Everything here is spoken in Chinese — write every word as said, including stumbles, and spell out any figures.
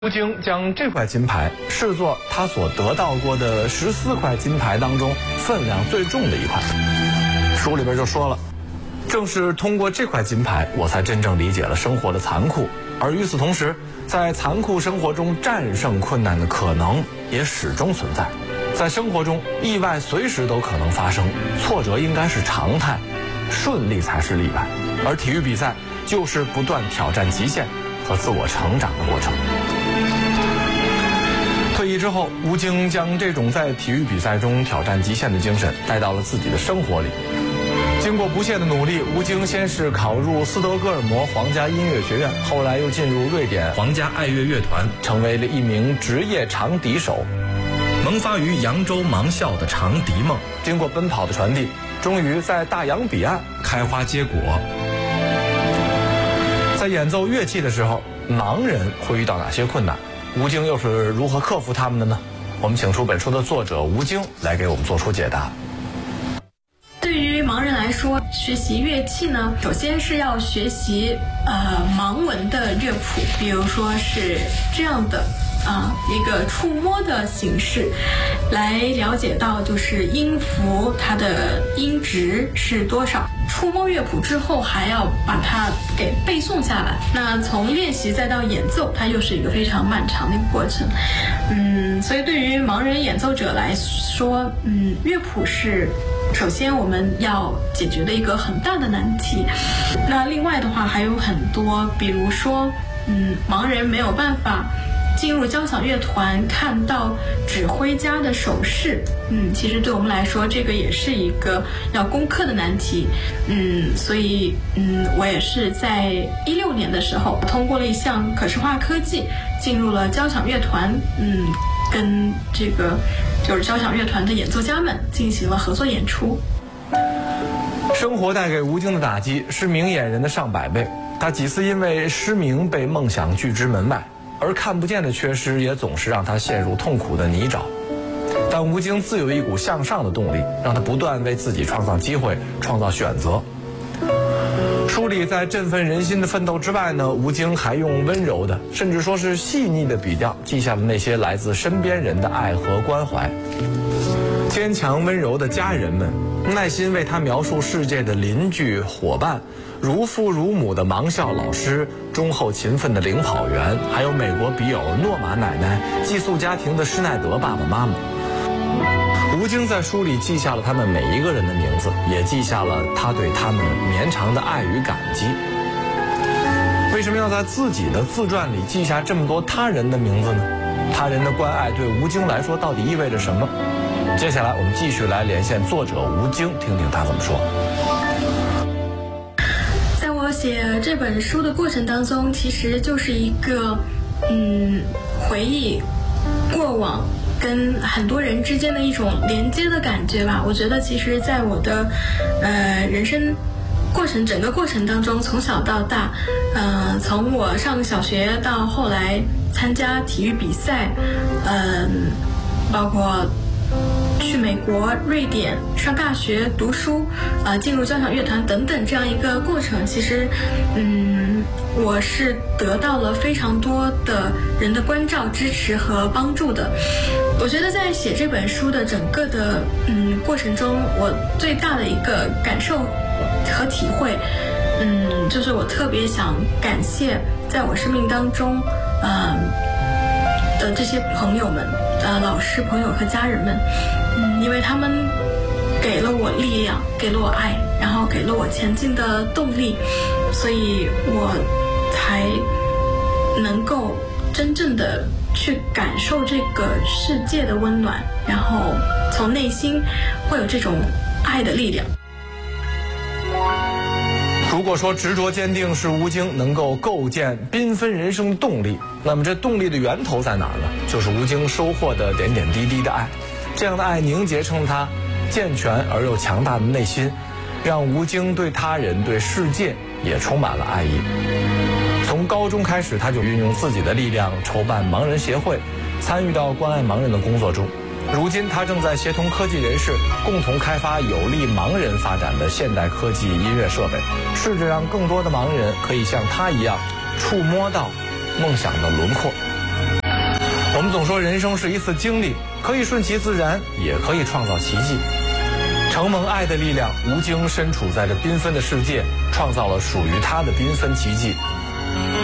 吴京将这块金牌视作他所得到过的十四块金牌当中分量最重的一块。书里边就说了，正是通过这块金牌，我才真正理解了生活的残酷，而与此同时，在残酷生活中战胜困难的可能也始终存在。在生活中，意外随时都可能发生，挫折应该是常态，顺利才是例外。而体育比赛就是不断挑战极限和自我成长的过程。退役之后，吴京将这种在体育比赛中挑战极限的精神带到了自己的生活里。经过不懈的努力，吴京先是考入斯德哥尔摩皇家音乐学院，后来又进入瑞典皇家爱乐乐团，成为了一名职业长笛手。萌发于扬州盲校的长笛梦，经过奔跑的传递，终于在大洋彼岸开花结果。在演奏乐器的时候，盲人会遇到哪些困难？吴京又是如何克服他们的呢？我们请出本书的作者吴京来给我们做出解答。 对于盲人来说，学习乐器呢，首先是要学习呃盲文的乐谱，比如说是这样的啊、呃、一个触摸的形式，来了解到就是音符它的音值是多少。触摸乐谱之后，还要把它给背诵下来。那从练习再到演奏，它又是一个非常漫长的一个过程。嗯，所以对于盲人演奏者来说，嗯，乐谱是首先我们要解决的一个很大的难题。那另外的话还有很多，比如说，嗯，盲人没有办法进入交响乐团看到指挥家的手势，嗯，其实对我们来说，这个也是一个要攻克的难题，嗯，所以，嗯，我也是在一六年的时候，通过了一项可视化科技，进入了交响乐团，嗯，跟这个就是交响乐团的演奏家们进行了合作演出。 生活带给吴京的打击是明眼人的上百倍，他几次因为失明被梦想拒之门外。而看不见的缺失也总是让他陷入痛苦的泥沼，但吴京自有一股向上的动力，让他不断为自己创造机会，创造选择。书里在振奋人心的奋斗之外呢，吴京还用温柔的，甚至说是细腻的笔调，记下了那些来自身边人的爱和关怀。坚强温柔的家人们，耐心为他描述世界的邻居伙伴，如父如母的盲校老师，忠厚勤奋的领跑员，还有美国笔友诺玛奶奶，寄宿家庭的施耐德爸爸妈妈。吴京在书里记下了他们每一个人的名字，也记下了他对他们绵长的爱与感激。为什么要在自己的自传里记下这么多他人的名字呢？他人的关爱对吴京来说到底意味着什么？接下来我们继续来连线作者吴京，听听他怎么说。 在我写这本书的过程当中，其实就是一个嗯回忆过往跟很多人之间的一种连接的感觉吧。我觉得其实在我的呃人生过程整个过程当中，从小到大，呃从我上小学到后来参加体育比赛，嗯、呃、包括去美国、瑞典上大学读书，呃，进入交响乐团等等这样一个过程，其实，嗯，我是得到了非常多的人的关照、支持和帮助的。我觉得在写这本书的整个的嗯过程中，我最大的一个感受和体会，嗯，就是我特别想感谢在我生命当中，嗯、呃、的这些朋友们。呃，老师、朋友和家人们，嗯，因为他们给了我力量，给了我爱，然后给了我前进的动力，所以我才能够真正的去感受这个世界的温暖，然后从内心会有这种爱的力量。 如果说执着坚定是吴京能够构建缤纷人生的动力，那么这动力的源头在哪儿呢？就是吴京收获的点点滴滴的爱。这样的爱凝结成了他健全而又强大的内心，让吴京对他人、对世界也充满了爱意。从高中开始，他就运用自己的力量筹办盲人协会，参与到关爱盲人的工作中。如今他正在协同科技人士共同开发有利盲人发展的现代科技音乐设备，试着让更多的盲人可以像他一样触摸到梦想的轮廓。 我们总说人生是一次经历，可以顺其自然，也可以创造奇迹。承蒙爱的力量，吴京身处在这缤纷的世界，创造了属于他的缤纷奇迹。